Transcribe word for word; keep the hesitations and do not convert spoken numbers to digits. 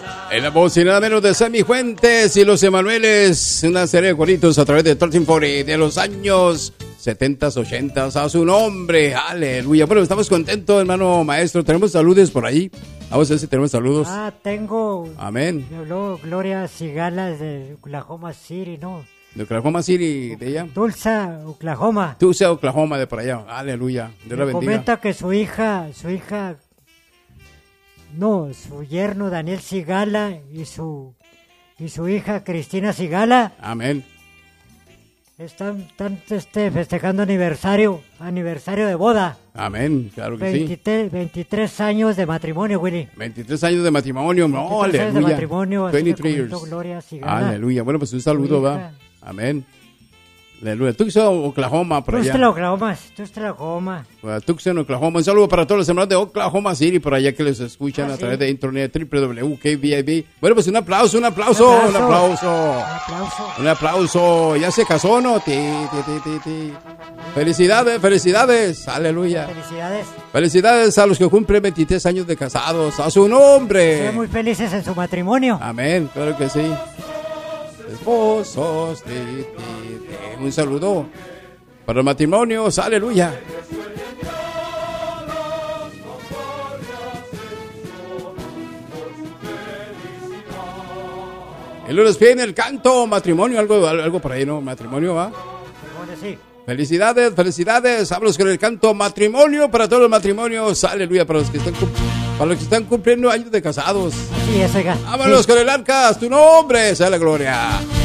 En la voz y nada menos de Sammy Fuentes y los Emanueles, una serie de coritos a través de trece cuarenta de los años setenta, ochenta a su nombre. Aleluya. Bueno, estamos contentos, hermano maestro. Tenemos saludos por ahí. Vamos a ver si tenemos saludos. Ah, tengo. Amén. Me habló Gloria Cigala de Oklahoma City, ¿no? De Oklahoma City, de ella. Tulsa, Oklahoma. Tulsa, Oklahoma, de por allá. Aleluya. Dios la Me bendiga. comenta que su hija, su hija, no, su yerno Daniel Cigala y su y su hija Cristina Cigala. Amén. Están, están este, festejando aniversario, aniversario de boda. Amén, claro que veintitrés, sí. veintitrés años de matrimonio, Willy. veintitrés años de matrimonio, no, veintitrés años de aleluya. matrimonio, así me veintitrés comentó years. Gloria Cigala. Aleluya. Bueno, pues un saludo, Su va. hija. Amén. Aleluya. Tucson, Oklahoma, por allá. Tucson, Oklahoma. Tucson, Oklahoma. Bueno, Tucson, Oklahoma. Un saludo para todos los hermanos de Oklahoma City, por allá que les escuchan Ah, a sí. través de internet, doble u doble u doble u punto k v i b. Bueno, pues un aplauso, un aplauso, Un un aplauso. aplauso. Un aplauso. Un aplauso. Ya se casó, ¿no? Ti, ti, ti, ti, ti. Felicidades, felicidades. Aleluya. Felicidades. Felicidades a los que cumplen veintitrés años de casados. A su nombre. Sean muy felices en su matrimonio. Amén, claro que sí. Esposos, ti, ti, ti. Un saludo para los matrimonios. Aleluya. Y luego les piden el canto, matrimonio, algo, algo por ahí, ¿no? Matrimonio, ¿va? Bueno, sí. Felicidades, felicidades. Hablos con el canto matrimonio para todos los matrimonios. Aleluya, para los que están, cum- para los que están cumpliendo años de casados. Así es, oiga. Vámonos Sí. con el arcas, tu nombre, sea la gloria.